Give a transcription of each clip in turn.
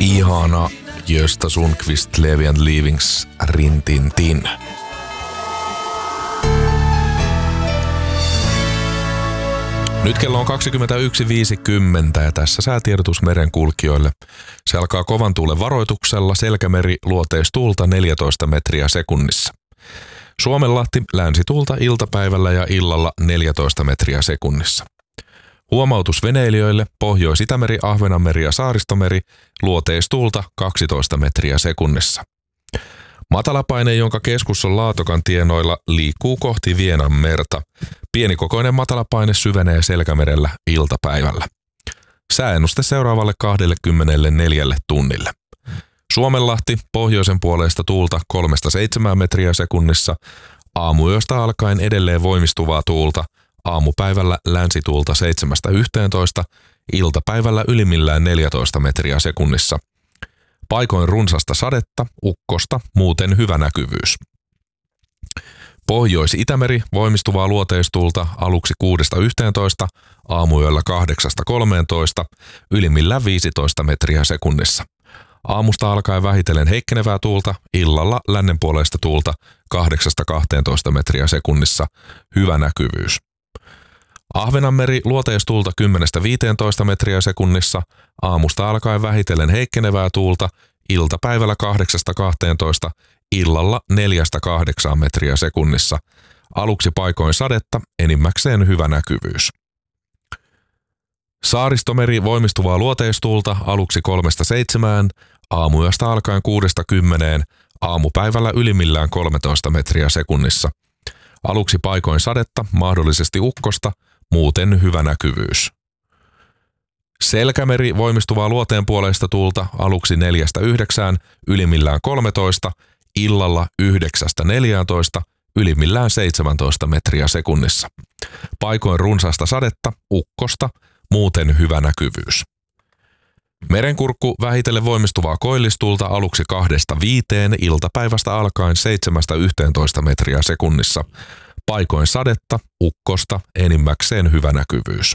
Ihana Gösta Sundqvist, Levi and Leavings, Rintintin. Nyt kello on 21.50 ja tässä säätiedotus merenkulkijoille. Se alkaa kovan tuulen varoituksella, Selkämeri luoteistuulta 14 metriä sekunnissa. Suomenlahti länsituulta iltapäivällä ja illalla 14 metriä sekunnissa. Huomautus veneilijöille, Pohjois-Itämeri, Ahvenanmeri ja Saaristomeri, luoteistuulta 12 metriä sekunnissa. Matalapaine, jonka keskus on Laatokan tienoilla, liikkuu kohti Vienanmerta. Pienikokoinen matalapaine syvenee Selkämerellä iltapäivällä. Sääennuste seuraavalle 24 tunnille. Suomenlahti, pohjoisen puoleista tuulta 3-7 metriä sekunnissa. Aamuyöstä alkaen edelleen voimistuvaa tuulta. Aamupäivällä länsituulta 7-11, iltapäivällä ylimmillään 14 metriä sekunnissa. Paikoin runsasta sadetta, ukkosta, muuten hyvä näkyvyys. Pohjois-Itämeri, voimistuvaa luoteistuulta aluksi 6-11, aamuyöllä 8-13, ylimmillään 15 metriä sekunnissa. Aamusta alkaen vähitellen heikkenevää tuulta, illalla lännenpuoleista tuulta 8-12 metriä sekunnissa, hyvä näkyvyys. Ahvenanmeri, luoteistuulta 10-15 metriä sekunnissa, aamusta alkaen vähitellen heikkenevää tuulta, iltapäivällä 8-12, illalla 4-8 metriä sekunnissa. Aluksi paikoin sadetta, enimmäkseen hyvä näkyvyys. Saaristomeri, voimistuvaa luoteistuulta aluksi 3-7, aamuyöstä alkaen 6-10, aamupäivällä ylimmillään 13 metriä sekunnissa. Aluksi paikoin sadetta, mahdollisesti ukkosta, muuten hyvä näkyvyys. Selkämeri, voimistuvaa luoteen puoleista tuulta aluksi 4-9, ylimmillään 13, illalla 9-14, ylimmillään 17 metriä sekunnissa. Paikoin runsaasta sadetta, ukkosta, muuten hyvä näkyvyys. Merenkurkku, vähitellen voimistuvaa koillistuulta aluksi 2-5, iltapäivästä alkaen 7-11 metriä sekunnissa. Paikoin sadetta, ukkosta, enimmäkseen hyvä näkyvyys.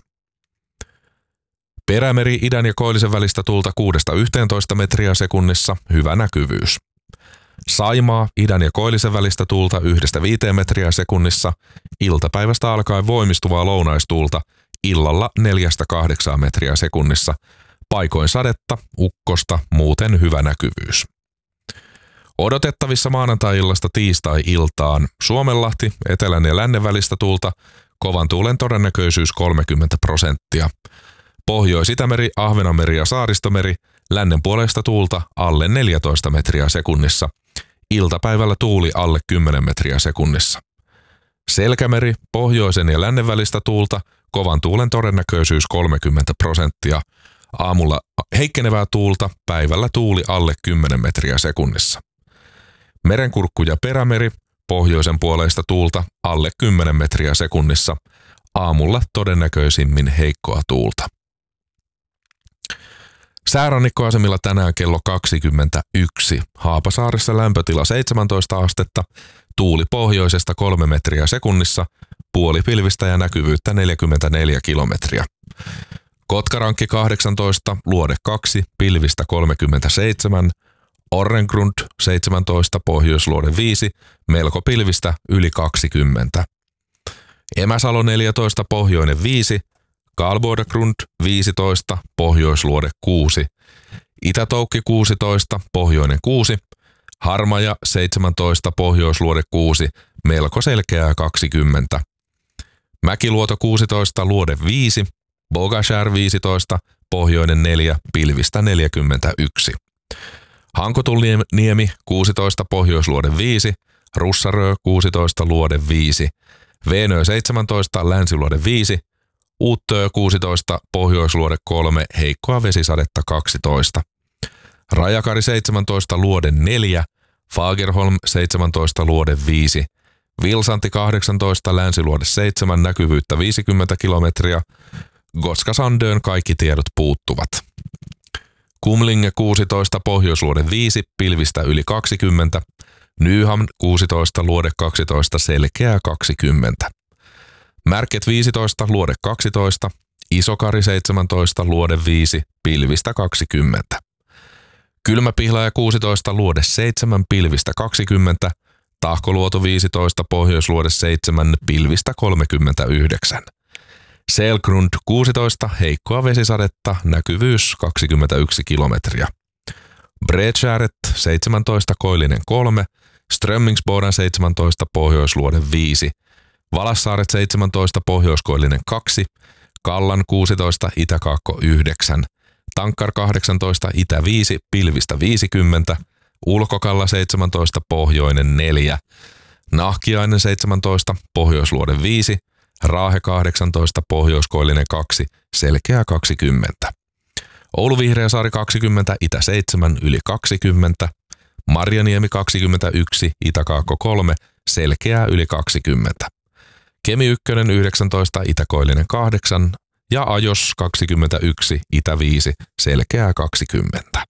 Perämeri, idän ja koillisen välistä tuulta 6-11 metriä sekunnissa, hyvä näkyvyys. Saimaa, idän ja koillisen välistä tuulta 1-5 metriä sekunnissa, iltapäivästä alkaen voimistuvaa lounaistuulta, illalla 4-8 metriä sekunnissa. Paikoin sadetta, ukkosta, muuten hyvä näkyvyys. Odotettavissa maanantai-illasta tiistai-iltaan Suomenlahti, etelän ja lännen välistä tuulta, kovan tuulen todennäköisyys 30%. Pohjois-Itämeri, Ahvenanmeri ja Saaristomeri, lännen puolesta tuulta alle 14 metriä sekunnissa. Iltapäivällä tuuli alle 10 metriä sekunnissa. Selkämeri, pohjoisen ja lännen välistä tuulta, kovan tuulen todennäköisyys 30%. Aamulla heikkenevää tuulta, päivällä tuuli alle 10 metriä sekunnissa. Merenkurkku ja Perämeri, pohjoisen puoleista tuulta alle 10 metriä sekunnissa. Aamulla todennäköisimmin heikkoa tuulta. Säärannikkoasemilla tänään kello 21. Haapasaaressa lämpötila 17 astetta, tuuli pohjoisesta 3 metriä sekunnissa, puolipilvistä ja näkyvyyttä 44 kilometriä. Kotkarankki 18, luode 2, pilvistä 37, Orrengrund 17, pohjoisluode 5, melko pilvistä yli 20. Emäsalo 14, pohjoinen 5, Karlbodegrund 15, pohjoisluode 6, Itätoukki 16, pohjoinen 6, Harmaja 17, pohjoisluode 6, melko selkeää 20. Mäkiluoto 16, luode 5, Bogashär 15, pohjoinen 4, pilvistä 41. Hankotulniemi 16, pohjoisluode 5, Russarö 16, luode 5, Veenö 17, länsiluode 5, Uuttöö 16, pohjoisluode 3, heikkoa vesisadetta 12. Rajakari 17, luode 4, Fagerholm 17, luode 5, Vilsanti 18, länsiluode 7, näkyvyyttä 50 kilometriä, Gotska-Sandön kaikki tiedot puuttuvat. Kumlinge 16, pohjoisluode 5, pilvistä yli 20, Nyhamn 16, luode 12, selkeää 20. Märket 15, luode 12, Isokari 17, luode 5, pilvistä 20. Kylmäpihlaaja 16, luode 7, pilvistä 20, Tahkoluoto 15, pohjoisluode 7, pilvistä 39. Selgrund 16, heikkoa vesisadetta, näkyvyys 21 kilometriä. Bredskäret 17, koillinen 3, Strömmingsboden 17, pohjoisluode 5, Valassaaret 17, pohjoiskoillinen 2, Kallan 16, itäkaakko 9, Tankkar 18, itä 5, pilvistä 50, Ulkokalla 17, pohjoinen 4, Nahkiainen 17, pohjoisluode 5, Raahe 18, pohjoiskoillinen 2, selkeä 20. Oulu-Vihreäsaari 20, itä 7, yli 20, Marjaniemi 21, itäkaakko 3, selkeää yli 20. Kemi 1 19, itäkoillinen 8 ja Ajos 21, itä 5, selkeää 20.